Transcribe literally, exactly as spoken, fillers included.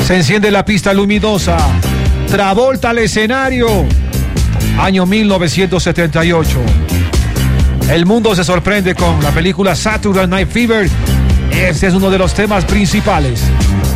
Se enciende la pista luminosa. Travolta al escenario. Año mil novecientos setenta y ocho. El mundo se sorprende con la película Saturday Night Fever. Este es uno de los temas principales.